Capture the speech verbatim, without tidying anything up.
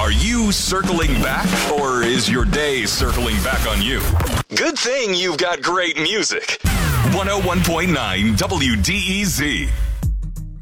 Are you circling back, or is your day circling back on you? Good thing you've got great music. one oh one point nine W D E Z.